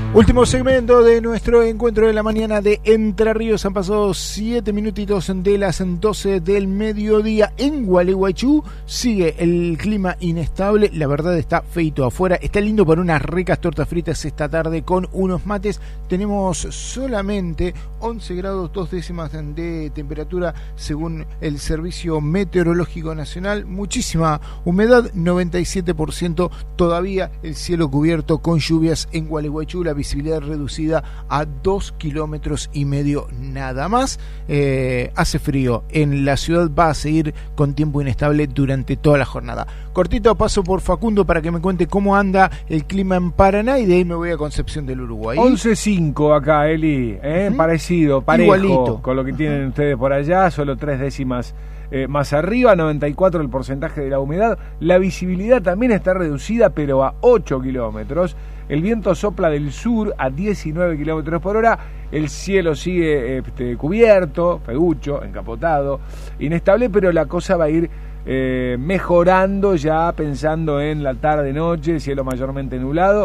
Último segmento de nuestro encuentro de la mañana de Entre Ríos. Han pasado 7 minutitos de las 12 del mediodía. En Gualeguaychú sigue el clima inestable. La verdad está feito afuera. Está lindo para unas ricas tortas fritas esta tarde con unos mates. Tenemos solamente 11 grados 2 décimas de temperatura según el Servicio Meteorológico Nacional. Muchísima humedad, 97%. Todavía el cielo cubierto con lluvias en Gualeguaychú. La visibilidad reducida a 2,5 kilómetros nada más. Hace frío en la ciudad, va a seguir con tiempo inestable durante toda la jornada. Cortito paso por Facundo para que me cuente cómo anda el clima en Paraná y de ahí me voy a Concepción del Uruguay. 11.5 acá, Eli, parecido, parejo, igualito con lo que tienen ustedes por allá, solo 3 décimas más arriba, 94 el porcentaje de la humedad. La visibilidad también está reducida, pero a 8 kilómetros. El viento sopla del sur a 19 kilómetros por hora. El cielo sigue cubierto, feucho, encapotado, inestable, pero la cosa va a ir mejorando ya pensando en la tarde-noche, cielo mayormente nublado,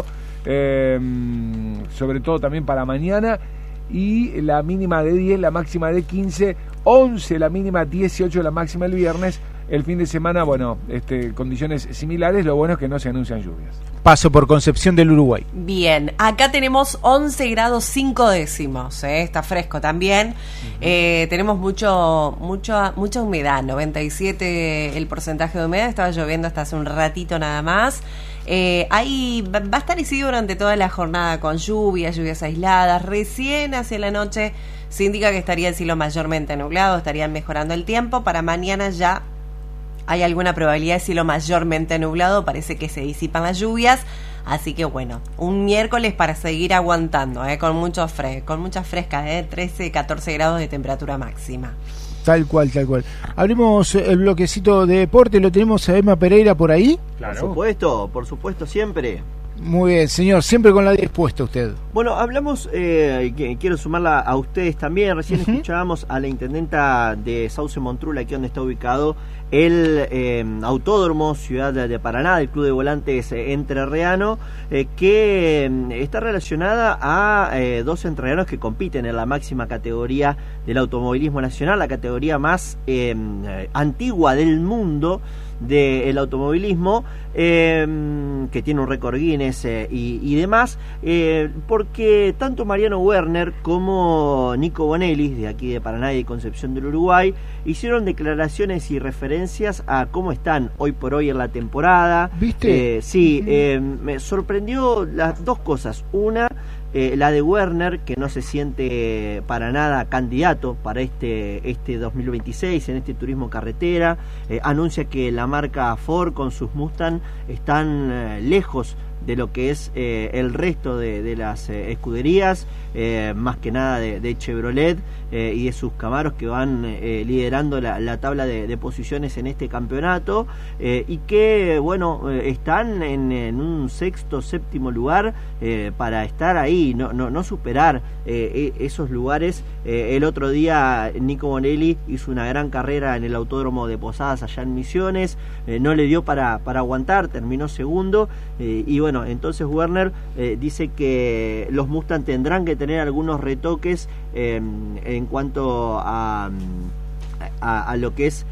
sobre todo también para mañana. Y la mínima de 10, la máxima de 15, 11 la mínima, 18 la máxima el viernes. El fin de semana, bueno, condiciones similares, lo bueno es que no se anuncian lluvias. Paso por Concepción del Uruguay. Bien, acá tenemos 11 grados 5 décimos, está fresco también. Tenemos mucha humedad, 97 el porcentaje de humedad, estaba lloviendo hasta hace un ratito nada más. Ahí va a estar así durante toda la jornada con lluvias aisladas. Recién hacia la noche se indica que estaría el cielo mayormente nublado, estarían mejorando el tiempo. Para mañana ya hay alguna probabilidad de cielo mayormente nublado, parece que se disipan las lluvias, así que bueno, un miércoles para seguir aguantando, con mucha fresca, 13, 14 grados de temperatura máxima. Tal cual. Abrimos el bloquecito de deporte, lo tenemos a Emma Pereira por ahí. Claro. Por supuesto, siempre. Muy bien, señor, siempre con la 10 puesta usted. Bueno, hablamos, quiero sumarla a ustedes también, recién escuchábamos a la intendenta de Sauce Montrul, aquí donde está ubicado el Autódromo Ciudad de Paraná, del Club de Volantes Entrerriano, que está relacionada a dos entrerrianos que compiten en la máxima categoría del automovilismo nacional, la categoría más antigua del mundo del automovilismo, que tiene un récord Guinness y demás, porque tanto Mariano Werner como Nico Bonelli, de aquí de Paraná y de Concepción del Uruguay, hicieron declaraciones y referencias a cómo están hoy por hoy en la temporada. ¿Viste? Me sorprendió las dos cosas. Una, la de Werner, que no se siente para nada candidato para este 2026 en este turismo carretera. Anuncia que la marca Ford con sus Mustang están lejos de lo que es el resto de las escuderías, más que nada de Chevrolet y de sus Camaros, que van liderando la tabla de posiciones en este campeonato, y que bueno, están en un sexto, séptimo lugar, para estar ahí, no superar esos lugares. El otro día Nico Bonelli hizo una gran carrera en el Autódromo de Posadas allá en Misiones, no le dio para aguantar, terminó segundo, y bueno, entonces Werner dice que los Mustang tendrán que tener algunos retoques en cuanto a lo que es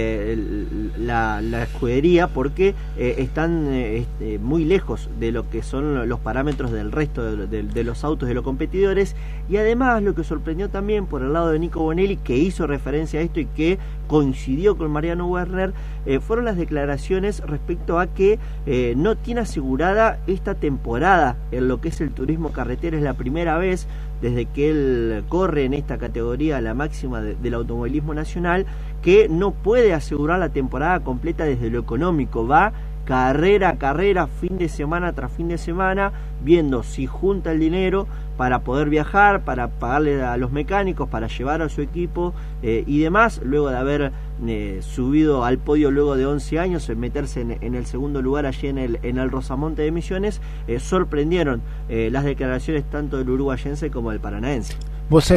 la escudería, porque están muy lejos de lo que son los parámetros del resto de los autos de los competidores. Y además, lo que sorprendió también por el lado de Nico Bonelli, que hizo referencia a esto y que coincidió con Mariano Werner, fueron las declaraciones respecto a que no tiene asegurada esta temporada en lo que es el turismo carretera. Es la primera vez desde que él corre en esta categoría, la máxima del automovilismo nacional, que no puede asegurar la temporada completa desde lo económico. Va carrera a carrera, fin de semana tras fin de semana, viendo si junta el dinero para poder viajar, para pagarle a los mecánicos, para llevar a su equipo y demás, luego de haber subido al podio luego de 11 años, meterse en el segundo lugar allí en el Rosamonte de Misiones. Sorprendieron las declaraciones tanto del uruguayense como del paranaense. Vos sabés